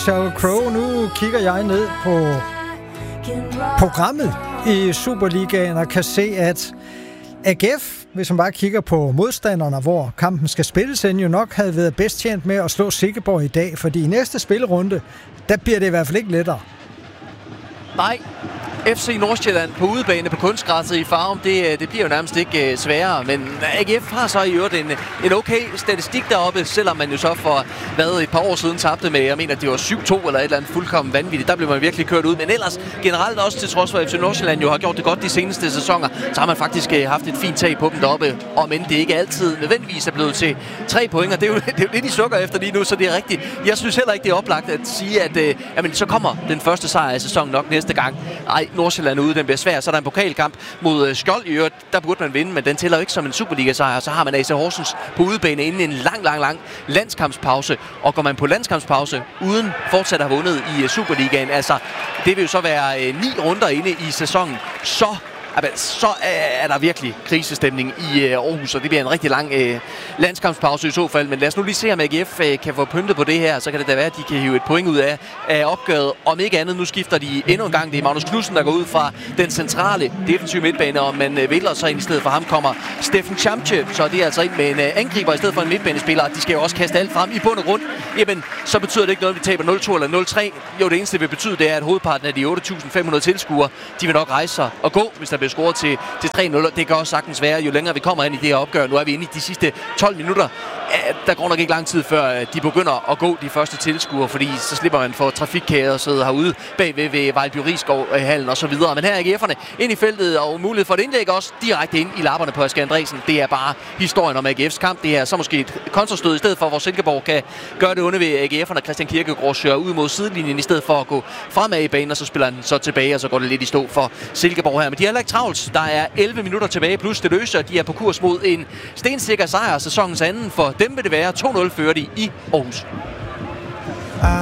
Sheryl Crow. Nu kigger jeg ned på programmet i Superligaen og kan se, at AGF, hvis man bare kigger på modstanderne, hvor kampen skal spilles ind, jo nok havde været bedst tjent med at slå Silkeborg i dag, fordi i næste spillerunde, der bliver det i hvert fald ikke lettere. Nej. FC Nordsjælland på udebane på kunstgræsset i Farum, det bliver jo nærmest ikke sværere, men AGF har så i øvrigt en okay statistik deroppe, selvom man jo så for et par år siden tabte med, jeg mener, det var 7-2 eller et eller andet fuldkommen vanvittigt. Der blev man virkelig kørt ud, men ellers generelt også til trods for, at FC Nordsjælland jo har gjort det godt de seneste sæsoner, så har man faktisk haft et fint tag på dem deroppe, og men det ikke altid nødvendigvis er blevet til 3 point, og det er jo det, de sukker efter lige nu, så det er rigtigt. Jeg synes heller ikke, det er oplagt at sige, at så kommer den første sejr af sæsonen nok næste gang. Nej, Nordsjælland ude, den bliver svær. Så er der en pokalkamp mod Skjold i øvrigt. Der burde man vinde, men den tæller jo ikke som en Superliga-sejr. Så har man AC Horsens på udebane inden en lang landskampspause. Og går man på landskampspause uden fortsat at have vundet i Superligaen, altså det vil jo så være 9 runder inde i sæsonen, så er der virkelig krisestemning i Aarhus, og det bliver en rigtig lang landskampspause i så fald. Men lad os nu lige se, om AGF kan få pyntet på det her, så kan det da være, at de kan hive et point ud af opgøret. Om ikke andet, nu skifter de endnu en gang. Det er Magnus Knudsen, der går ud fra den centrale defensive midtbane, og man vælger så ind i stedet for ham kommer Steffen Chamche, så det er altså ind med en angriber i stedet for en midtbanespiller. De skal jo også kaste alt frem i bund og grund. Jamen, så betyder det ikke noget, at vi taber 0-2 eller 0-3. Jo, det eneste, det vil betyde, det er, at hovedparten af de 8.500 tilskuere, de vil nok rejse sig og gå, hvis der bliver scoret til 3-0. Det kan også sagtens være, jo længere vi kommer ind i det her opgør. Nu er vi inde i de sidste 12 minutter. Der går nok ikke lang tid, før de begynder at gå de første tilskuere, fordi så slipper man for trafikkaoset herude bagved ved Vejlby Risskov-hallen og så videre. Men her er AGF'erne ind i feltet og mulighed for et indlæg også direkte ind i lapperne på Asger Andresen. Det er bare historien om AGF's kamp. Det er så måske et kontrastød i stedet for, hvor Silkeborg kan gøre det under ved AGF'erne. Christian Kirkegaard søger ud mod sidelinjen i stedet for at gå fremad i banen, og så spiller han så tilbage, og så går det lidt i stå for Silkeborg her. Men de er heller ikke travlt. Der er 11 minutter tilbage plus det løse, og de er på kurs mod en stensikker sejr sæsonens anden. For dem vil det være 2-0 fører de i Aarhus.